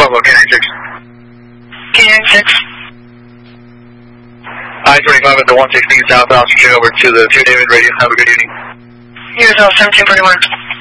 Bravo, K96. K96. I-25 at the 116 south, I'll switch over to the 2 David radio. Have a good evening. Here's 1741.